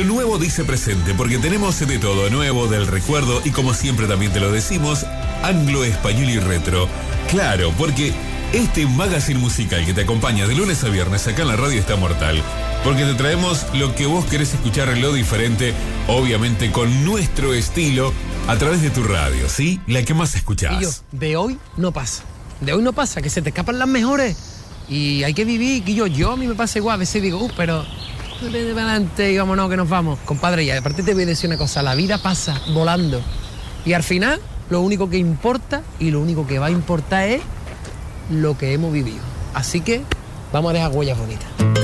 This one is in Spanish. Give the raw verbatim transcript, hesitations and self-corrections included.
nuevo dice presente, porque tenemos de todo, nuevo, del recuerdo, y como siempre también te lo decimos, anglo, español y retro. Claro, porque este magazine musical que te acompaña de lunes a viernes acá en la radio está mortal. Porque te traemos lo que vos querés escuchar, lo diferente, obviamente con nuestro estilo, a través de tu radio, ¿sí? La que más escuchás. Y yo, de hoy no pasa. De hoy no pasa, que se te escapan las mejores. Y hay que vivir, y yo, yo a mí me pasa igual. A veces digo, uh, pero vete para adelante y vámonos que nos vamos. Compadre, y aparte te voy a decir una cosa, la vida pasa volando. Y al final, lo único que importa y lo único que va a importar es lo que hemos vivido. Así que vamos a dejar huellas bonitas.